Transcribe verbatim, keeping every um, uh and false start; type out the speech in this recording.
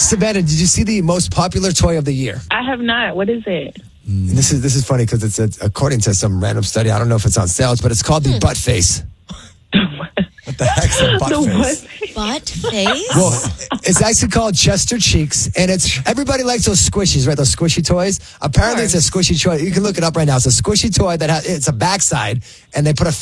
Savannah, did you see the most popular toy of the year? I have not. What is it? And this is this is funny because it's a, according to some random study. I don't know if it's on sales, but it's called the butt face. What the heck's a butt The face? what? Butt face? Well, it's actually called Chester Cheeks, and it's everybody likes those squishies, right? Those squishy toys. Apparently, it's a squishy toy. You can look it up right now. It's a squishy toy that has it's a backside, and they put a